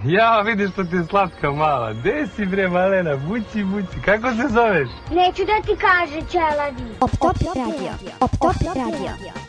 Ja, vidiš što ti je slatka mala. Gde si bre, malena? Buci, buci. Kako se zoveš? Neću da ti kaže, Čeladi. Op Top Radio. Op Top Radio.